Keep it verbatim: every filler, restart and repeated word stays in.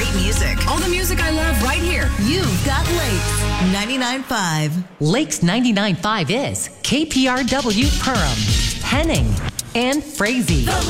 great music. All the music I love right here. You've got Lakes ninety-nine point five. Lakes ninety-nine point five is K P R W Perham, Henning, and Frazee.